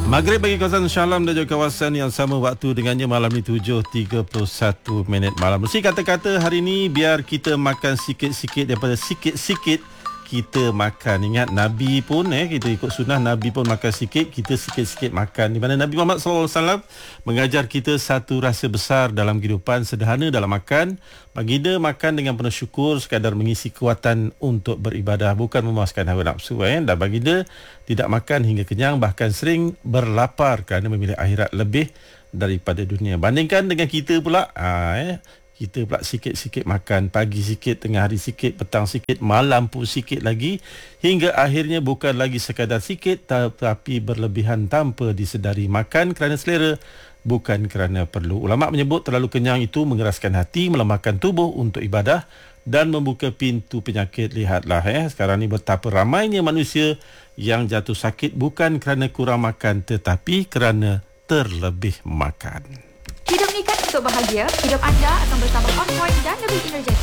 Maghrib bagi kawasan Shalom dan juga kawasan yang sama waktu dengannya malam ni 7.31 malam. Mesti kata-kata hari ni biar kita makan sikit-sikit daripada sikit-sikit kita makan. Ingat Nabi pun kita ikut sunnah Nabi pun makan sikit, kita sikit-sikit makan. Di mana Nabi Muhammad SAW mengajar kita satu rahsia besar dalam kehidupan, sederhana dalam makan. Baginda makan dengan penuh syukur sekadar mengisi kekuatan untuk beribadah, bukan memuaskan hawa nafsu. Dan baginda tidak makan hingga kenyang, bahkan sering berlapar kerana memilih akhirat lebih daripada dunia. Bandingkan dengan kita pula, kita pula sikit-sikit makan, pagi sikit, tengah hari sikit, petang sikit, malam pun sikit lagi, hingga akhirnya bukan lagi sekadar sikit tetapi berlebihan tanpa disedari. Makan kerana selera, bukan kerana perlu. Ulama menyebut terlalu kenyang itu mengeraskan hati, melemahkan tubuh untuk ibadah dan membuka pintu penyakit. Lihatlah sekarang ni betapa ramainya manusia yang jatuh sakit bukan kerana kurang makan tetapi kerana terlebih makan. Hidup ni kan untuk bahagia. Hidup anda akan bersama on point dan lebih energetik.